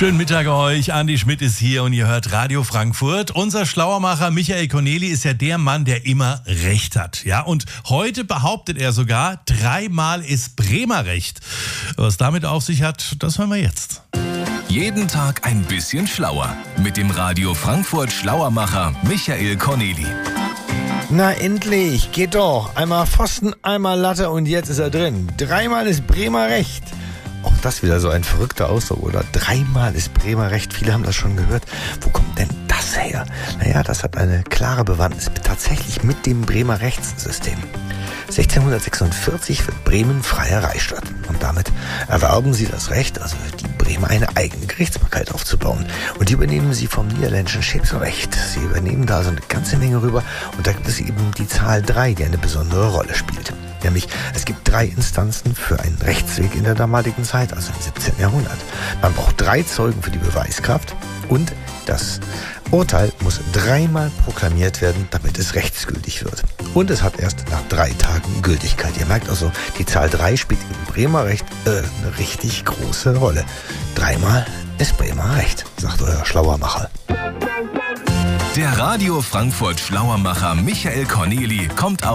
Schönen Mittag euch, Andi Schmidt ist hier und ihr hört Radio Frankfurt. Unser Schlauermacher Michael Corneli ist ja der Mann, der immer Recht hat. Ja, und heute behauptet er sogar, 3-mal ist Bremer Recht. Was damit auf sich hat, das hören wir jetzt. Jeden Tag ein bisschen schlauer mit dem Radio Frankfurt Schlauermacher Michael Corneli. Na endlich, geht doch. Einmal Pfosten, einmal Latte und jetzt ist er drin. 3-mal ist Bremer Recht. Auch das wieder so ein verrückter Ausdruck, oder? 3-mal ist Bremer Recht. Viele haben das schon gehört. Wo kommt denn das her? Naja, das hat eine klare Bewandtnis tatsächlich mit dem Bremer Rechtssystem. 1646 wird Bremen freie Reichsstadt. Und damit erwerben sie das Recht, also die Bremer, eine eigene Gerichtsbarkeit aufzubauen. Und die übernehmen sie vom niederländischen Scheepsrecht. Sie übernehmen da so eine ganze Menge rüber. Und da gibt es eben die Zahl 3, die eine besondere Rolle spielt. Nämlich, es gibt 3 Instanzen für einen Rechtsweg in der damaligen Zeit, also im 17. Jahrhundert. Man braucht 3 Zeugen für die Beweiskraft und das Urteil muss 3-mal proklamiert werden, damit es rechtsgültig wird. Und es hat erst nach 3 Tagen Gültigkeit. Ihr merkt also, die Zahl 3 spielt im Bremer Recht eine richtig große Rolle. 3-mal ist Bremer Recht, sagt euer Schlauermacher. Der Radio Frankfurt Schlauermacher Michael Corneli kommt